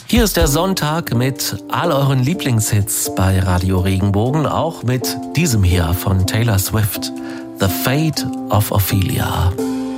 Hier ist der Sonntag mit all euren Lieblingshits bei Radio Regenbogen, auch mit diesem hier von Taylor Swift, The Fate of Ophelia.